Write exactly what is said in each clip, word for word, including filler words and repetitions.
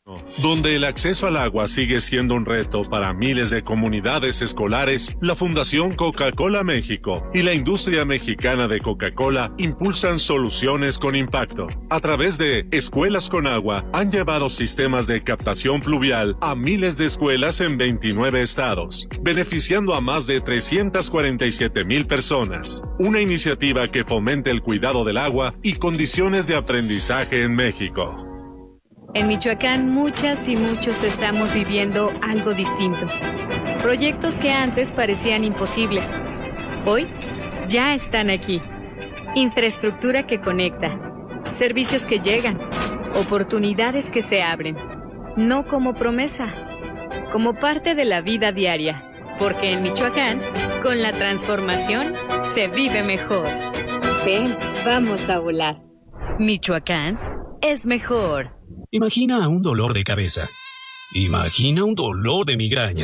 Donde el acceso al agua sigue siendo un reto para miles de comunidades escolares, la Fundación Coca-Cola México y la industria mexicana de Coca-Cola impulsan soluciones con impacto. A través de Escuelas con Agua, han llevado sistemas de captación pluvial a miles de escuelas en veintinueve estados, beneficiando a más de trescientas cuarenta y siete mil personas. Una iniciativa que fomenta el cuidado del agua y condiciones de aprendizaje en México. En Michoacán, muchas y muchos estamos viviendo algo distinto. Proyectos que antes parecían imposibles, hoy ya están aquí. Infraestructura que conecta, servicios que llegan, oportunidades que se abren. No como promesa, como parte de la vida diaria. Porque en Michoacán, con la transformación, se vive mejor. Ven, vamos a volar. Michoacán es mejor. Imagina un dolor de cabeza. Imagina un dolor de migraña.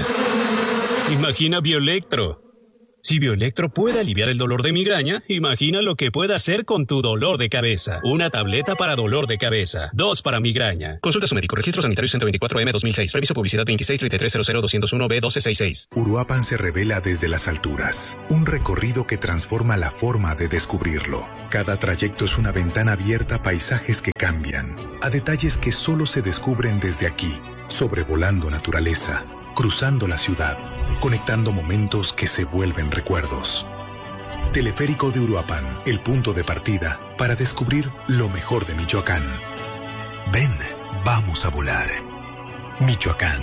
Imagina Bioelectro. Si Bioelectro puede aliviar el dolor de migraña, imagina lo que puede hacer con tu dolor de cabeza. Una tableta para dolor de cabeza. Dos para migraña. Consulta a su médico. Registro Sanitario ciento veinticuatro M dos mil seis. Reviso publicidad veintiséis treinta y tres cero cero doscientos uno B doce sesenta y seis. Uruapan se revela desde las alturas. Un recorrido que transforma la forma de descubrirlo. Cada trayecto es una ventana abierta a paisajes que cambian. A detalles que solo se descubren desde aquí. Sobrevolando naturaleza. Cruzando la ciudad. Conectando momentos que se vuelven recuerdos. Teleférico de Uruapan, el punto de partida para descubrir lo mejor de Michoacán. Ven, vamos a volar. Michoacán,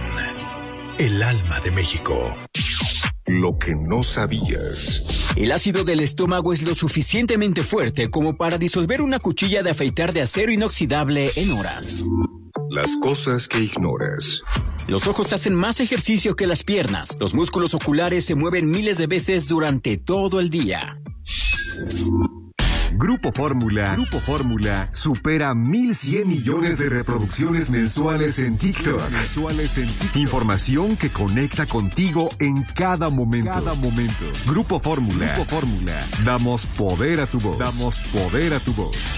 el alma de México. Lo que no sabías. El ácido del estómago es lo suficientemente fuerte como para disolver una cuchilla de afeitar de acero inoxidable en horas. Las cosas que ignoras. Los ojos hacen más ejercicio que las piernas. Los músculos oculares se mueven miles de veces durante todo el día. Grupo Fórmula, Grupo Fórmula supera mil cien millones de reproducciones mensuales en TikTok. Mensuales en TikTok. Información que conecta contigo en cada momento. Cada momento. Grupo Fórmula. Grupo Fórmula. Damos poder a tu voz. Damos poder a tu voz.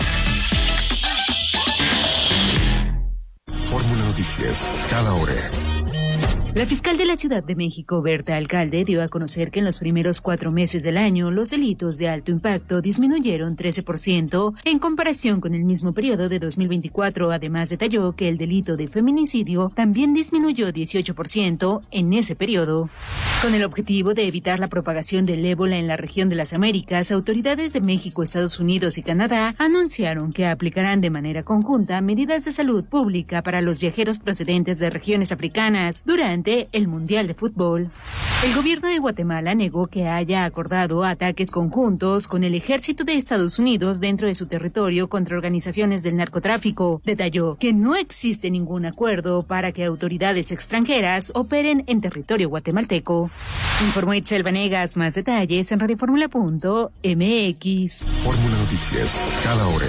Fórmula Noticias, cada hora. La fiscal de la Ciudad de México, Berta Alcalde, dio a conocer que en los primeros cuatro meses del año los delitos de alto impacto disminuyeron trece por ciento en comparación con el mismo periodo de dos mil veinticuatro. Además, detalló que el delito de feminicidio también disminuyó dieciocho por ciento en ese periodo. Con el objetivo de evitar la propagación del ébola en la región de las Américas, autoridades de México, Estados Unidos y Canadá anunciaron que aplicarán de manera conjunta medidas de salud pública para los viajeros procedentes de regiones africanas durante el Mundial de Fútbol. El gobierno de Guatemala negó que haya acordado ataques conjuntos con el ejército de Estados Unidos dentro de su territorio contra organizaciones del narcotráfico. Detalló que no existe ningún acuerdo para que autoridades extranjeras operen en territorio guatemalteco. Informó Itzel Vanegas. Más detalles en radioformula punto m x. Fórmula Noticias, cada hora.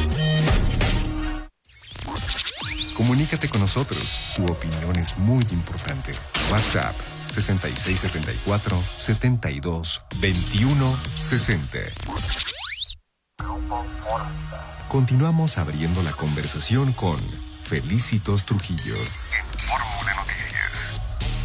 Comunícate con nosotros. Tu opinión es muy importante. WhatsApp sesenta y seis setenta y cuatro setenta y dos veintiuno sesenta. Continuamos abriendo la conversación con Felicitos Trujillo. En Fórmula Noticias.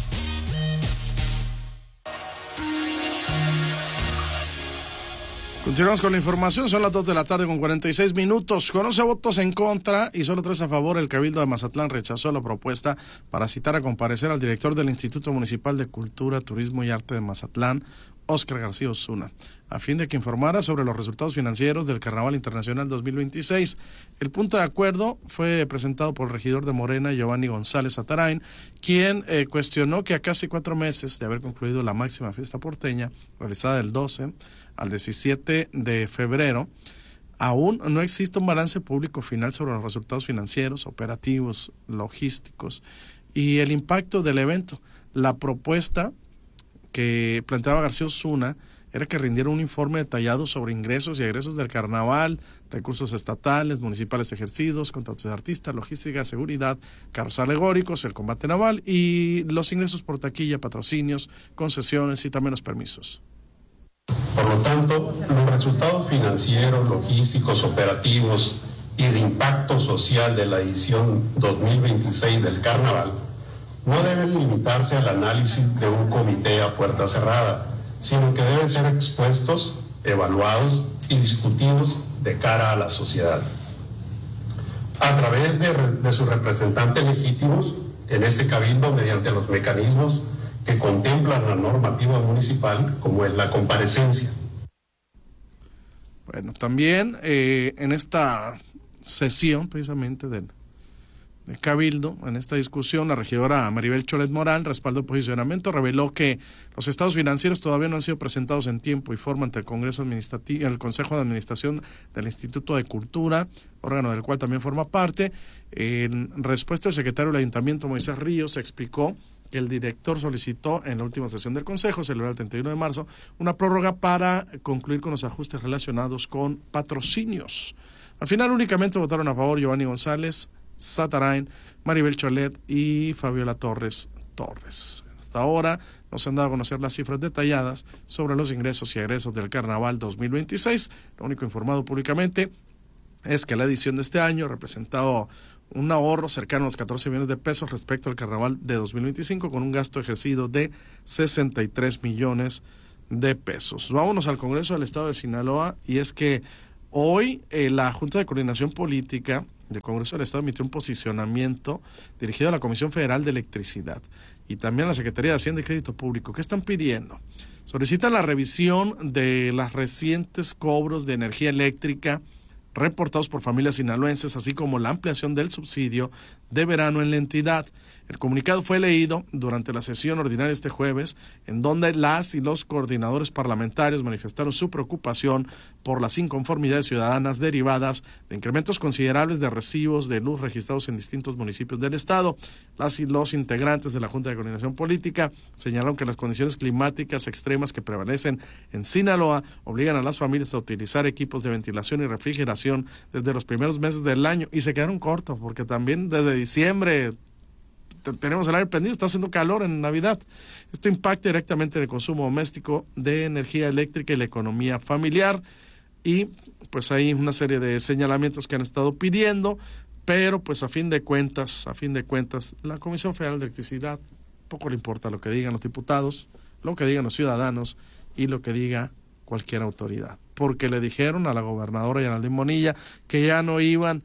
Continuamos con la información, son las dos de la tarde con cuarenta y seis minutos. Con once votos en contra y solo tres a favor, el Cabildo de Mazatlán rechazó la propuesta para citar a comparecer al director del Instituto Municipal de Cultura, Turismo y Arte de Mazatlán, Óscar García Osuna, a fin de que informara sobre los resultados financieros del Carnaval Internacional dos mil veintiséis. El punto de acuerdo fue presentado por el regidor de Morena, Giovanni González Atarain, quien eh, cuestionó que a casi cuatro meses de haber concluido la máxima fiesta porteña, realizada del doce al diecisiete de febrero, aún no existe un balance público final sobre los resultados financieros, operativos, logísticos y el impacto del evento. La propuesta que planteaba García Osuna era que rindiera un informe detallado sobre ingresos y egresos del carnaval, recursos estatales, municipales ejercidos, contratos de artistas, logística, seguridad, carros alegóricos, el combate naval y los ingresos por taquilla, patrocinios, concesiones y también los permisos. Por lo tanto, los resultados financieros, logísticos, operativos y de impacto social de la edición dos mil veintiséis del Carnaval no deben limitarse al análisis de un comité a puerta cerrada, sino que deben ser expuestos, evaluados y discutidos de cara a la sociedad. A través de, de sus representantes legítimos en este cabildo mediante los mecanismos que contemplan la normativa municipal, como es la comparecencia. Bueno, también eh, en esta sesión precisamente del, del Cabildo, en esta discusión, la regidora Maribel Cholet Morán respaldó el posicionamiento, reveló que los estados financieros todavía no han sido presentados en tiempo y forma ante el Congreso Administrativo, el Consejo de Administración del Instituto de Cultura, órgano del cual también forma parte. En respuesta, el secretario del Ayuntamiento, Moisés Ríos, explicó que el director solicitó en la última sesión del Consejo, celebrada el treinta y uno de marzo, una prórroga para concluir con los ajustes relacionados con patrocinios. Al final únicamente votaron a favor Giovanni González, Satarain, Maribel Cholet y Fabiola Torres Torres. Hasta ahora no se han dado a conocer las cifras detalladas sobre los ingresos y egresos del Carnaval dos mil veintiséis. Lo único informado públicamente es que la edición de este año ha representado un ahorro cercano a los catorce millones de pesos respecto al Carnaval de dos mil veinticinco, con un gasto ejercido de sesenta y tres millones de pesos. Vámonos al Congreso del Estado de Sinaloa, y es que hoy eh, la Junta de Coordinación Política del Congreso del Estado emitió un posicionamiento dirigido a la Comisión Federal de Electricidad y también a la Secretaría de Hacienda y Crédito Público. ¿Qué están pidiendo? Solicitan la revisión de las recientes cobros de energía eléctrica reportados por familias sinaloenses, así como la ampliación del subsidio de verano en la entidad. El comunicado fue leído durante la sesión ordinaria este jueves, en donde las y los coordinadores parlamentarios manifestaron su preocupación por las inconformidades ciudadanas derivadas de incrementos considerables de recibos de luz registrados en distintos municipios del estado. Las y los integrantes de la Junta de Coordinación Política señalaron que las condiciones climáticas extremas que prevalecen en Sinaloa obligan a las familias a utilizar equipos de ventilación y refrigeración desde los primeros meses del año, y se quedaron cortos porque también desde diciembre tenemos el aire prendido, está haciendo calor en Navidad. Esto impacta directamente en el consumo doméstico de energía eléctrica y la economía familiar, y pues hay una serie de señalamientos que han estado pidiendo, pero pues a fin de cuentas, a fin de cuentas, la Comisión Federal de Electricidad poco le importa lo que digan los diputados, lo que digan los ciudadanos y lo que diga cualquier autoridad, porque le dijeron a la gobernadora Geraldine Bonilla que ya no iban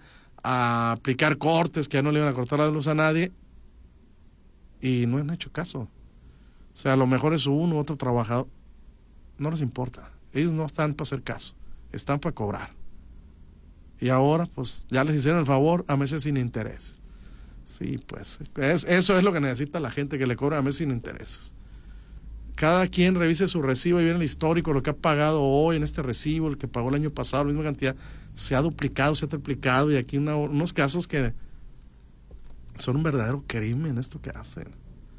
a aplicar cortes, que ya no le iban a cortar la luz a nadie, y no han hecho caso. O sea, a lo mejor es uno u otro trabajador, no les importa, ellos no están para hacer caso, están para cobrar. Y ahora pues ya les hicieron el favor a meses sin intereses. Sí, pues es, eso es lo que necesita la gente, que le cobren a meses sin intereses. Cada quien revise su recibo y viene el histórico, lo que ha pagado hoy en este recibo, el que pagó el año pasado, la misma cantidad, se ha duplicado, se ha triplicado, y aquí una, unos casos que son un verdadero crimen esto que hacen.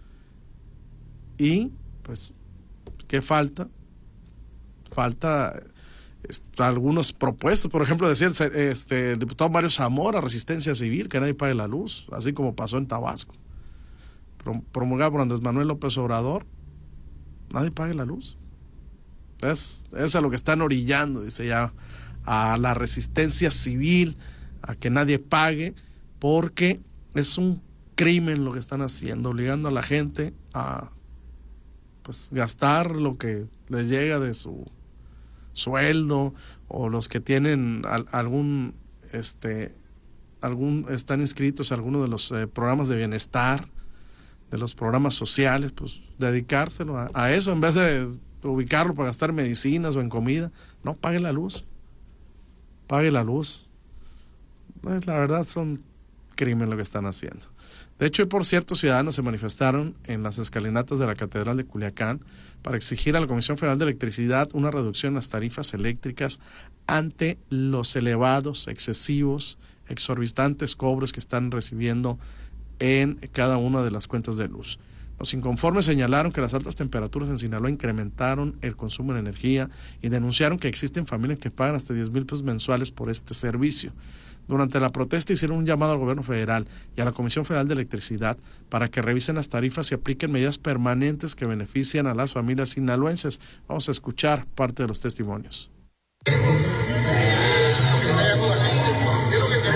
Y pues, ¿qué falta? Falta este, algunas propuestas, por ejemplo, decía el, este, el diputado Mario Zamora, Resistencia Civil, que nadie pague la luz, así como pasó en Tabasco, promulgado por Andrés Manuel López Obrador, nadie pague la luz. Es, es a lo que están orillando, dice ya, a la resistencia civil, a que nadie pague, porque es un crimen lo que están haciendo, obligando a la gente a pues gastar lo que les llega de su sueldo, o los que tienen al, algún este algún están inscritos a alguno de los eh, programas de bienestar, de los programas sociales, pues dedicárselo a, a eso en vez de ubicarlo para gastar medicinas o en comida. No, pague la luz, pague la luz. Pues, la verdad son crimen lo que están haciendo. De hecho, y por cierto, ciudadanos se manifestaron en las escalinatas de la Catedral de Culiacán para exigir a la Comisión Federal de Electricidad una reducción en las tarifas eléctricas ante los elevados, excesivos, exorbitantes cobros que están recibiendo en cada una de las cuentas de luz. Los inconformes señalaron que las altas temperaturas en Sinaloa incrementaron el consumo de energía y denunciaron que existen familias que pagan hasta diez mil pesos mensuales por este servicio. Durante la protesta hicieron un llamado al gobierno federal y a la Comisión Federal de Electricidad para que revisen las tarifas y apliquen medidas permanentes que benefician a las familias sinaloenses. Vamos a escuchar parte de los testimonios. ¿Qué es lo que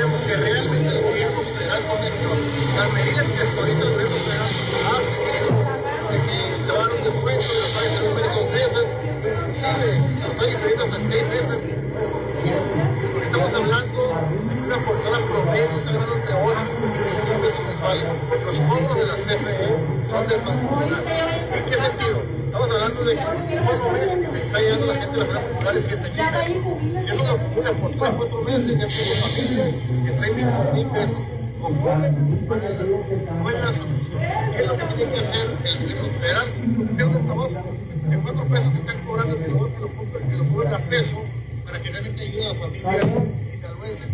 las medidas que hasta ahorita el gobierno federal ha asumido, de que te van a dar un descuento, de los países en dos meses, inclusive lo está diferiendo hasta seis meses, no es suficiente. Porque estamos hablando de que una persona promedio está ganando entre ocho y diez pesos mensuales. Los cobros de la C F E son desmancomunables. ¿En qué sentido? Estamos hablando de que un solo mes le está llegando a la gente de la Federal Popular en siete mil pesos. Si eso lo acumulas por tres, cuatro meses, ya tengo familias que traen veintiún mil pesos. ¿Cuál es la solución? ¿Qué es lo que tiene que hacer el gobierno federal? Hacer un tabasco de cuatro pesos que están cobrando el que lo compren, que lo cobren a peso para que realmente ayude a las familias sinaloenses.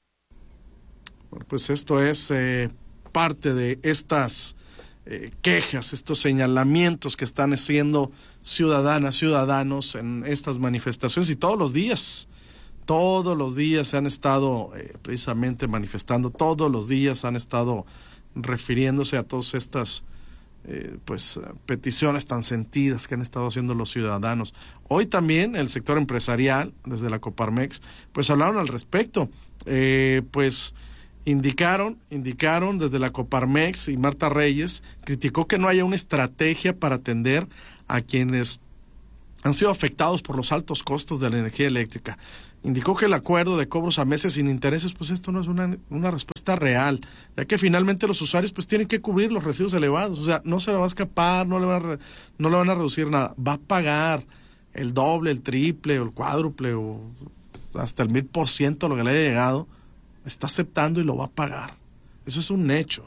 Bueno, pues esto es eh, parte de estas eh, quejas, estos señalamientos que están haciendo ciudadanas, ciudadanos en estas manifestaciones y todos los días. Todos los días se han estado eh, precisamente manifestando, todos los días han estado refiriéndose a todas estas eh, pues peticiones tan sentidas que han estado haciendo los ciudadanos. Hoy también el sector empresarial, desde la Coparmex, pues hablaron al respecto. Eh, pues indicaron, indicaron desde la Coparmex, y Marta Reyes criticó que no haya una estrategia para atender a quienes han sido afectados por los altos costos de la energía eléctrica. Indicó que el acuerdo de cobros a meses sin intereses, pues esto no es una, una respuesta real, ya que finalmente los usuarios pues tienen que cubrir los recibos elevados, o sea, no se le va a escapar, no le, va a re, no le van a reducir nada, va a pagar el doble, el triple, o el cuádruple, o hasta el mil por ciento lo que le haya llegado, está aceptando y lo va a pagar. Eso es un hecho,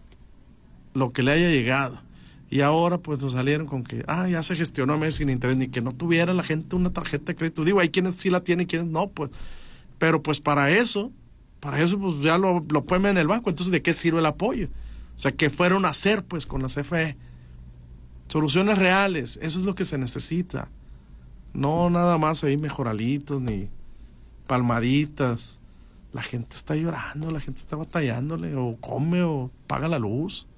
lo que le haya llegado. Y ahora pues nos salieron con que, ah, ya se gestionó a meses sin interés, ni que no tuviera la gente una tarjeta de crédito. Digo, hay quienes sí la tienen y quienes no, pues. Pero pues para eso, para eso pues ya lo, lo pueden ver en el banco. Entonces, ¿de qué sirve el apoyo? O sea, ¿qué fueron a hacer pues con la C F E? Soluciones reales, eso es lo que se necesita. No nada más ahí mejoralitos, ni palmaditas. La gente está llorando, la gente está batallándole, o come o paga la luz.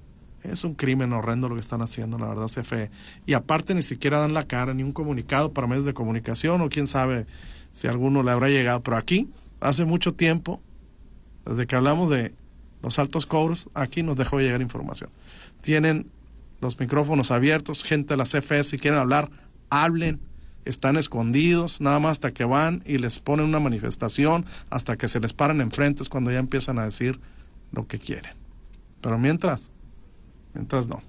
Es un crimen horrendo lo que están haciendo, la verdad, C F E. Y aparte ni siquiera dan la cara, ni un comunicado para medios de comunicación, o quién sabe si a alguno le habrá llegado. Pero aquí, hace mucho tiempo, desde que hablamos de los altos cobros, aquí nos dejó llegar información. Tienen los micrófonos abiertos, gente de la C F E, si quieren hablar, hablen. Están escondidos, nada más hasta que van y les ponen una manifestación, hasta que se les paran enfrente, es cuando ya empiezan a decir lo que quieren. Pero mientras... Mientras no.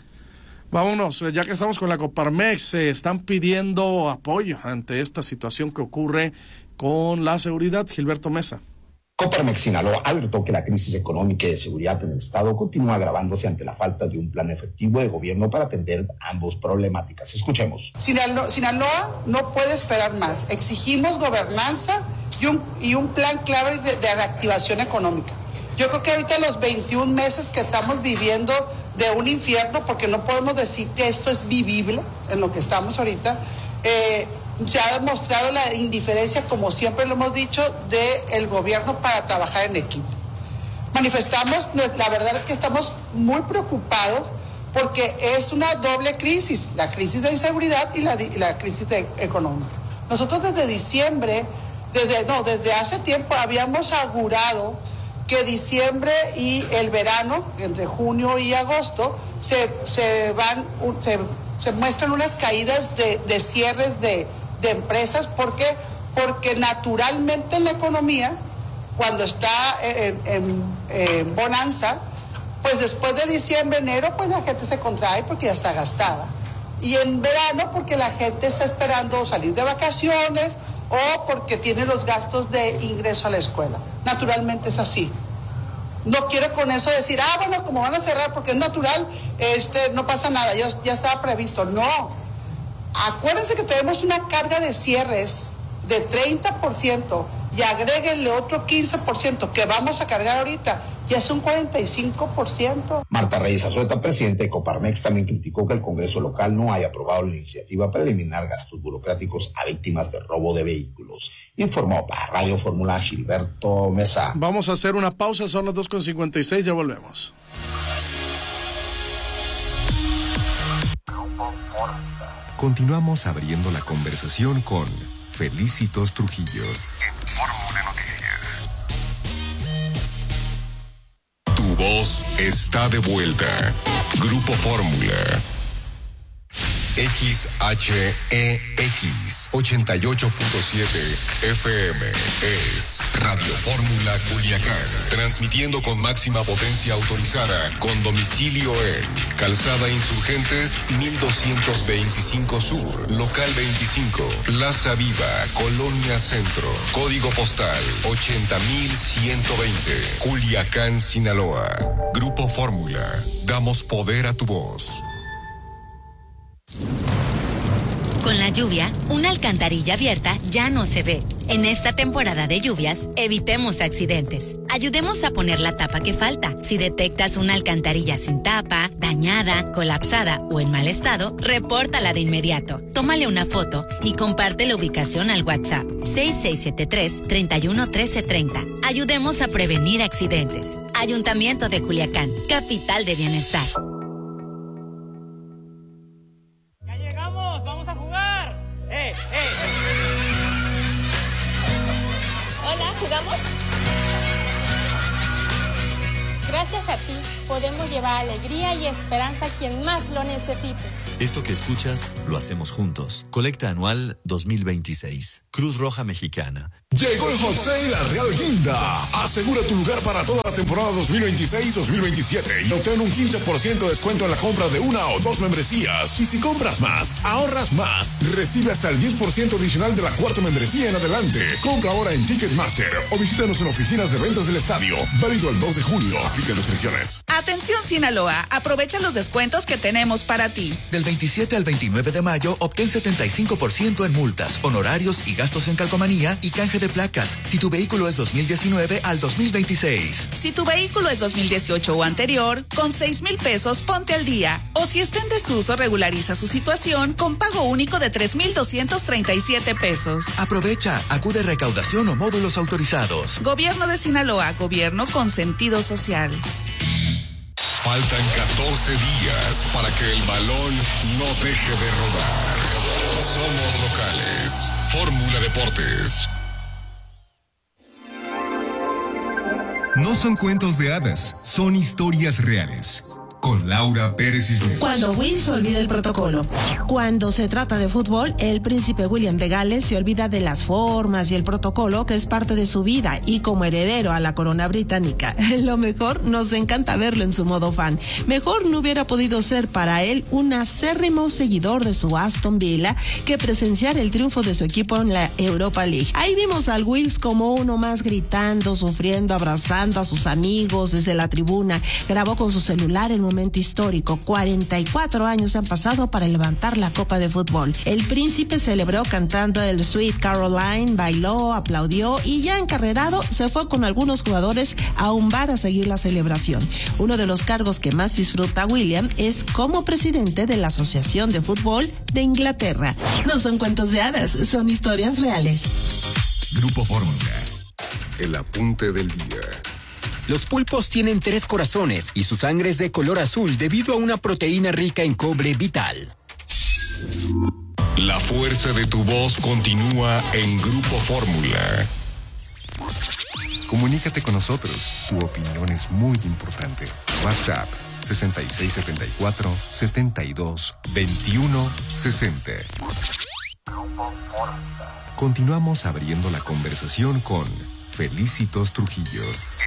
Vámonos, ya que estamos con la Coparmex, se eh, están pidiendo apoyo ante esta situación que ocurre con la seguridad. Gilberto Mesa. Coparmex Sinaloa alertó que la crisis económica y de seguridad en el Estado continúa agravándose ante la falta de un plan efectivo de gobierno para atender ambas problemáticas. Escuchemos. Sinaloa, Sinaloa no puede esperar más. Exigimos gobernanza y un, y un plan claro de, de reactivación económica. Yo creo que ahorita los veintiún meses que estamos viviendo de un infierno, porque no podemos decir que esto es vivible en lo que estamos ahorita, eh, se ha demostrado la indiferencia, como siempre lo hemos dicho, del gobierno para trabajar en equipo. Manifestamos, la verdad es que estamos muy preocupados porque es una doble crisis, la crisis de inseguridad y la, y la crisis de, económica. Nosotros desde diciembre, desde, no, desde hace tiempo habíamos augurado que diciembre y el verano, entre junio y agosto, se, se van, se, se muestran unas caídas de, de cierres de, de empresas. ¿Por qué? Porque naturalmente en la economía, cuando está en, en, en bonanza, pues después de diciembre, enero, pues la gente se contrae porque ya está gastada. Y en verano porque la gente está esperando salir de vacaciones o porque tiene los gastos de ingreso a la escuela. Naturalmente es así. No quiero con eso decir, ah, bueno, como van a cerrar porque es natural, este, no pasa nada, ya, ya estaba previsto. No. Acuérdense que tenemos una carga de cierres de treinta por ciento y agréguenle otro quince por ciento que vamos a cargar ahorita, ya es un cuarenta y cinco por ciento. Marta Reyes Azueta, presidente de Coparmex, también criticó que el Congreso local no haya aprobado la iniciativa para eliminar gastos burocráticos a víctimas de robo de vehículos. Informó para Radio Fórmula Gilberto Mesa. Vamos a hacer una pausa, son las dos con cincuenta y seis, ya volvemos. Continuamos abriendo la conversación con Felicitos Trujillo. En Fórmula Noticias. Tu voz está de vuelta. Grupo Fórmula. X H E X ochenta y ocho punto siete F M es Radio Fórmula Culiacán, transmitiendo con máxima potencia autorizada, con domicilio en Calzada Insurgentes mil doscientos veinticinco Sur, Local veinticinco, Plaza Viva, Colonia Centro, Código Postal ochenta mil ciento veinte, Culiacán, Sinaloa. Grupo Fórmula, damos poder a tu voz. Con la lluvia, una alcantarilla abierta ya no se ve. En esta temporada de lluvias, evitemos accidentes. Ayudemos a poner la tapa que falta. Si detectas una alcantarilla sin tapa, dañada, colapsada o en mal estado, repórtala de inmediato. Tómale una foto y comparte la ubicación al WhatsApp seis seis siete tres, tres uno uno tres tres cero. Ayudemos a prevenir accidentes. Ayuntamiento de Culiacán, capital de bienestar. ¡Eh, eh! Hola, ¿jugamos? Gracias a ti, podemos llevar alegría y esperanza a quien más lo necesite. Esto que escuchas, lo hacemos juntos. Colecta anual dos mil veintiséis. Cruz Roja Mexicana. Llegó el Hot Sale a Real Guinda. Asegura tu lugar para toda la temporada dos mil veintiséis dos mil veintisiete y obtén un quince por ciento de descuento en la compra de una o dos membresías. Y si compras más, ahorras más. Recibe hasta el diez por ciento adicional de la cuarta membresía en adelante. Compra ahora en Ticketmaster o visítanos en oficinas de ventas del estadio. Válido el dos de julio. Aplica restricciones. Atención Sinaloa, aprovecha los descuentos que tenemos para ti. Del veintisiete al veintinueve de mayo, obtén setenta y cinco por ciento en multas, honorarios y gastos en calcomanía y canje de placas. Si tu vehículo es dos mil diecinueve al dos mil veintiséis. Si tu vehículo es dos mil dieciocho o anterior, con seis mil pesos ponte al día. O si está en desuso, regulariza su situación con pago único de tres mil doscientos treinta y siete pesos. Aprovecha, acude a recaudación o módulos autorizados. Gobierno de Sinaloa, gobierno con sentido social. Faltan catorce días para que el balón no deje de rodar. Somos locales. Fórmula Deportes. No son cuentos de hadas, son historias reales. Con Laura Pérez Cisneros. Cuando Will se olvida el protocolo. Cuando se trata de fútbol, el príncipe William de Gales se olvida de las formas y el protocolo que es parte de su vida y como heredero a la corona británica. Lo mejor, nos encanta verlo en su modo fan. Mejor no hubiera podido ser para él un acérrimo seguidor de su Aston Villa que presenciar el triunfo de su equipo en la Europa League. Ahí vimos al Wills como uno más gritando, sufriendo, abrazando a sus amigos desde la tribuna. Grabó con su celular el momento histórico. cuarenta y cuatro años han pasado para levantar la copa de fútbol. El príncipe celebró cantando el Sweet Caroline, bailó, aplaudió y ya encarrerado se fue con algunos jugadores a un bar a seguir la celebración. Uno de los cargos que más disfruta William es como presidente de la Asociación de Fútbol de Inglaterra. No son cuentos de hadas, son historias reales. Grupo Fórmula. El apunte del día. Los pulpos tienen tres corazones y su sangre es de color azul debido a una proteína rica en cobre vital. La fuerza de tu voz continúa en Grupo Fórmula. Comunícate con nosotros. Tu opinión es muy importante. WhatsApp sesenta y seis setenta y cuatro, setenta y dos, veintiuno, sesenta. Continuamos abriendo la conversación con Felicitos Trujillo.